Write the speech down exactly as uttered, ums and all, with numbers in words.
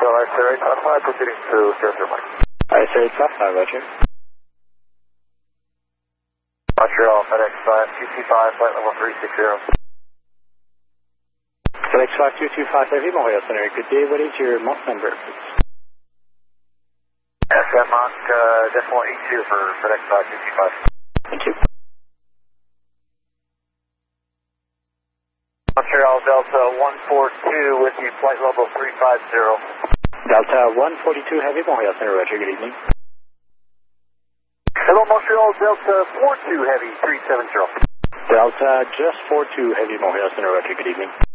Montreal I C eight five five, proceeding to zero zero Mike. I C eight five five, roger. Montreal FedEx five two two five, flight level three six zero. FedEx five two two five Heavy, Montreal Center. Good day. What is your month number, please? S M Mach uh, decimal eight two for FedEx five two two five. Thank you. Montreal Delta one four two with you, flight level three five zero. Delta one forty-two Heavy, Montreal Center, roger. Good evening. Hello, Montreal Delta four two Heavy, three seven zero. Delta just four two Heavy, Montreal Center, roger. Good evening.